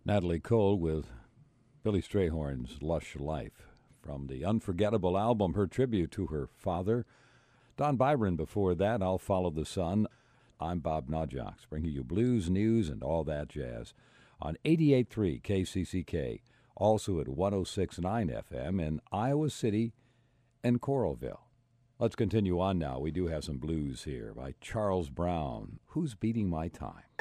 Natalie Cole with Billy Strayhorn's Lush Life from the unforgettable album, her tribute to her father. Don Byron before that, I'll Follow the Sun. I'm Bob Najox, bringing you blues, news, and all that jazz on 88.3 KCCK, also at 106.9 FM in Iowa City and Coralville. Let's continue on now. We do have some blues here by Charles Brown, Who's Beating My Time?